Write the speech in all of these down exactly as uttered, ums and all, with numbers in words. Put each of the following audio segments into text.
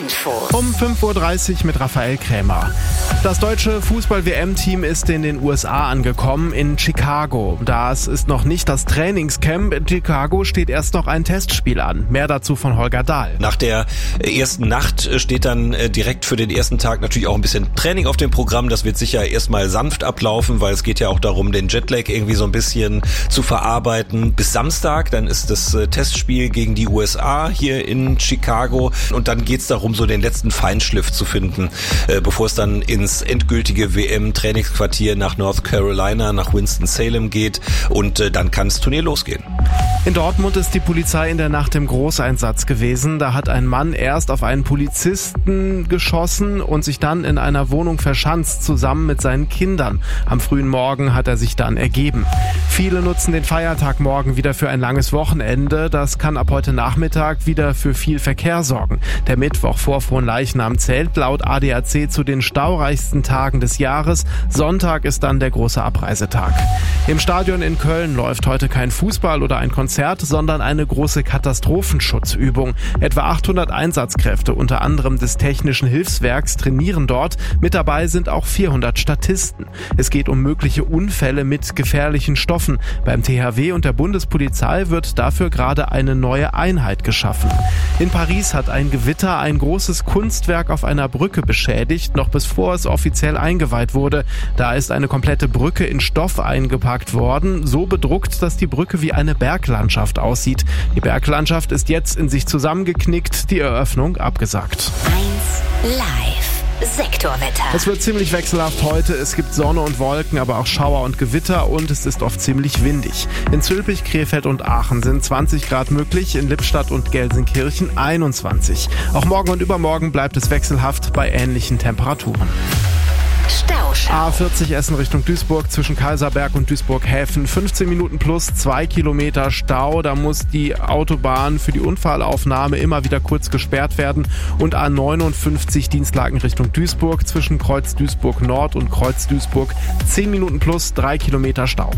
Info. Um fünf Uhr dreißig mit Raphael Krämer. Das deutsche Fußball-W M-Team ist in den U S A angekommen, in Chicago. Das ist noch nicht das Trainingscamp. In Chicago steht erst noch ein Testspiel an. Mehr dazu von Holger Dahl. Nach der ersten Nacht steht dann direkt für den ersten Tag natürlich auch ein bisschen Training auf dem Programm. Das wird sicher erstmal sanft ablaufen, weil es geht ja auch darum, den Jetlag irgendwie so ein bisschen zu verarbeiten. Bis Samstag, dann ist das Testspiel gegen die U S A hier in Chicago. Und dann geht es darum, so den letzten Feinschliff zu finden, bevor es dann ins endgültige W M-Trainingsquartier nach North Carolina, nach Winston-Salem geht. Und dann kann das Turnier losgehen. In Dortmund ist die Polizei in der Nacht im Großeinsatz gewesen. Da hat ein Mann erst auf einen Polizisten geschossen und sich dann in einer Wohnung verschanzt, zusammen mit seinen Kindern. Am frühen Morgen hat er sich dann ergeben. Viele nutzen den Feiertag morgen wieder für ein langes Wochenende. Das kann ab heute Nachmittag wieder für viel Verkehr sorgen. Der Mittwoch vor Fronleichnam zählt laut A D A C zu den staureichsten Tagen des Jahres. Sonntag ist dann der große Abreisetag. Im Stadion in Köln läuft heute kein Fußball oder ein Konzert, sondern eine große Katastrophenschutzübung. Etwa achthundert Einsatzkräfte, unter anderem des Technischen Hilfswerks, trainieren dort. Mit dabei sind auch vierhundert Statisten. Es geht um mögliche Unfälle mit gefährlichen Stoffen. Beim T H W und der Bundespolizei wird dafür gerade eine neue Einheit geschaffen. In Paris hat ein Gewitter ein großes Kunstwerk auf einer Brücke beschädigt, noch bevor es offiziell eingeweiht wurde. Da ist eine komplette Brücke in Stoff eingepackt worden, so bedruckt, dass die Brücke wie eine Berglandschaft aussieht. Die Berglandschaft ist jetzt in sich zusammengeknickt, die Eröffnung abgesagt. eins live. Sektorwetter. Es wird ziemlich wechselhaft heute. Es gibt Sonne und Wolken, aber auch Schauer und Gewitter und es ist oft ziemlich windig. In Zülpich, Krefeld und Aachen sind zwanzig Grad möglich, in Lippstadt und Gelsenkirchen einundzwanzig. Auch morgen und übermorgen bleibt es wechselhaft bei ähnlichen Temperaturen. Stauschau. A vierzig Essen Richtung Duisburg zwischen Kaiserberg und Duisburg-Häfen. fünfzehn Minuten plus zwei Kilometer Stau. Da muss die Autobahn für die Unfallaufnahme immer wieder kurz gesperrt werden. Und A neunundfünfzig Dienstlaken Richtung Duisburg zwischen Kreuz Duisburg Nord und Kreuz Duisburg. zehn Minuten plus drei Kilometer Stau.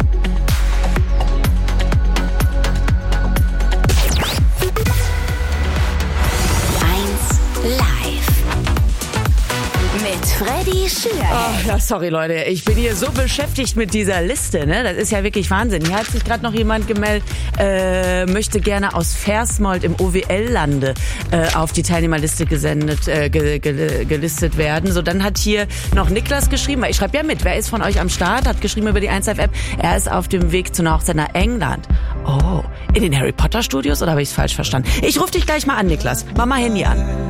Freddy Schürheck. Oh, ja, sorry Leute, ich bin hier so beschäftigt mit dieser Liste, ne? Das ist ja wirklich Wahnsinn. Hier hat sich gerade noch jemand gemeldet, äh, möchte gerne aus Versmold im O W L-Lande äh, auf die Teilnehmerliste gesendet, äh, ge, ge, gelistet werden. So, dann hat hier noch Niklas geschrieben, weil ich schreibe ja mit, wer ist von euch am Start, hat geschrieben über die eins Live App, er ist auf dem Weg zu einer Hochzeit nach England. Oh, in den Harry Potter Studios oder habe ich es falsch verstanden? Ich rufe dich gleich mal an, Niklas. Mach mal Handy an.